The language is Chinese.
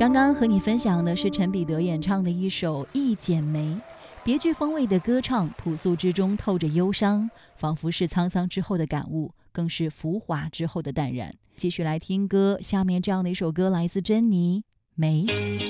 刚刚和你分享的是陈彼得演唱的一首《一剪梅》，别具风味的歌唱，朴素之中透着忧伤，仿佛是沧桑之后的感悟，更是浮华之后的淡然。继续来听歌，下面这样的一首歌来自珍妮《梅》。